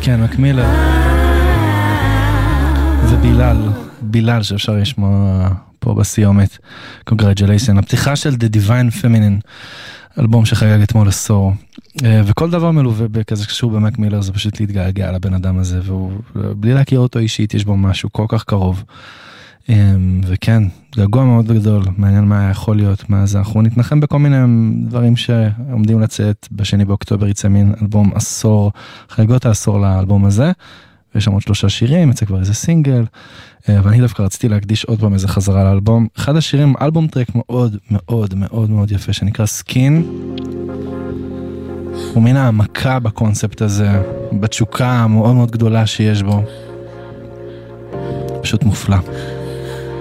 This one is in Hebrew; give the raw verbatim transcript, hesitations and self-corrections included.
כן, מקמילר. זה בילal, בילal שאפשר לשמוע פה בסיומת. Congratulations. הפתיחה של The Divine Feminine, אלבום שחגג אתמול עשור. וכל דבר מלווה בכזה קשור במקמילר, זה פשוט להתגעגע לבן אדם הזה, ובלי להכיר אותו אישית, יש בו משהו כל כך קרוב. וכן, געגוע מאוד גדול, מעניין מה יכול להיות, מה זה, אנחנו נתנחם בכל מיני דברים שעומדים לצאת, בשני באוקטובר יצא מין אלבום עשור, חגיגות העשור לאלבום הזה, ויש שם עוד שלושה שירים, יצא כבר איזה סינגל, ואני דווקא רציתי להקדיש עוד פעם איזה חזרה לאלבום, אחד השירים, אלבום טרק מאוד מאוד מאוד מאוד יפה, שנקרא סקין, הוא מין העמקה בקונספט הזה, בתשוקה המאוד מאוד גדולה שיש בו, פשוט מופלא.